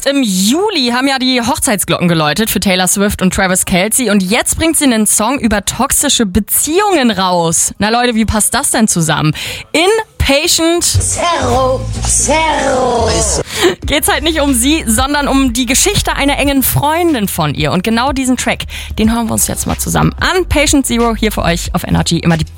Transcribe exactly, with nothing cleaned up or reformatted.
Jetzt im Juli haben ja die Hochzeitsglocken geläutet für Taylor Swift und Travis Kelce und jetzt bringt sie einen Song über toxische Beziehungen raus. Na Leute, wie passt das denn zusammen? In Patient Zero, Zero. geht's halt nicht um sie, sondern um die Geschichte einer engen Freundin von ihr. Und genau diesen Track, den hören wir uns jetzt mal zusammen an. Patient Zero hier für euch auf Energy, immer die